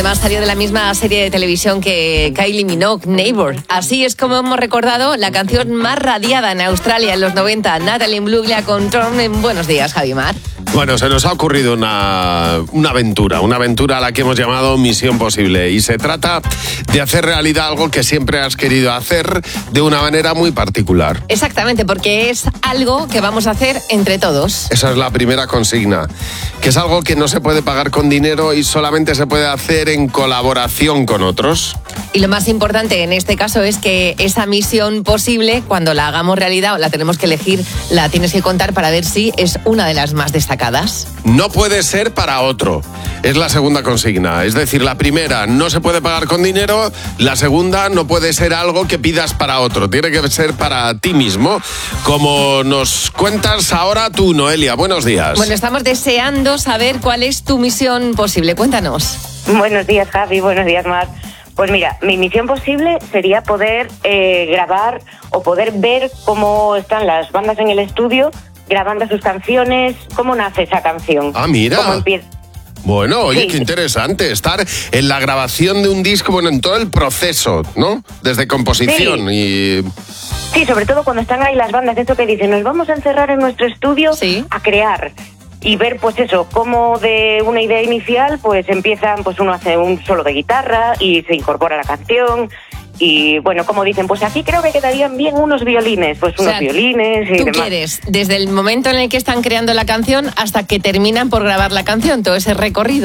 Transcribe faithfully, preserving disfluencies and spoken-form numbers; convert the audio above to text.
además salió de la misma serie de televisión que Kylie Minogue, Neighbor. Así es como hemos recordado la canción más radiada en Australia en los noventa, Natalie Imbruglia con Torn en Buenos Días, Javi Mar. Bueno, se nos ha ocurrido una, una aventura, una aventura a la que hemos llamado Misión Posible. Y se trata de hacer realidad algo que siempre has querido hacer de una manera muy particular. Exactamente, porque es algo que vamos a hacer entre todos. Esa es la primera consigna, que es algo que no se puede pagar con dinero y solamente se puede hacer en colaboración con otros. Y lo más importante en este caso es que esa misión posible, cuando la hagamos realidad o la tenemos que elegir, la tienes que contar para ver si es una de las más destacadas. No puede ser para otro. Es la segunda consigna. Es decir, la primera no se puede pagar con dinero, la segunda no puede ser algo que pidas para otro. Tiene que ser para ti mismo. Como nos cuentas ahora tú, Noelia. Buenos días. Bueno, estamos deseando saber cuál es tu misión posible. Cuéntanos. Buenos días, Javi. Buenos días, Mar. Pues mira, mi misión posible sería poder eh, grabar o poder ver cómo están las bandas en el estudio grabando sus canciones, cómo nace esa canción. Ah, mira. Cómo empieza. Bueno, oye, Sí. qué interesante estar en la grabación de un disco, bueno, en todo el proceso, ¿no? Desde composición Sí. y... Sí, sobre todo cuando están ahí las bandas, esto que dicen, nos vamos a encerrar en nuestro estudio Sí. a crear. Y ver, pues eso, cómo de una idea inicial, pues empiezan, pues uno hace un solo de guitarra y se incorpora la canción. Y bueno, como dicen, pues aquí creo que quedarían bien unos violines, pues O unos sea, violines y Tú demás. quieres, desde el momento en el que están creando la canción hasta que terminan por grabar la canción, todo ese recorrido.